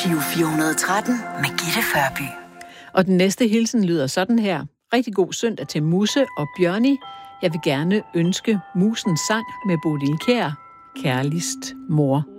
Giro 413 med Gitte Førby. Og den næste hilsen lyder sådan her. Rigtig god søndag til Musse og Bjørni. Jeg vil gerne ønske Musens sang med Bodil Kjær. Kærligst mor.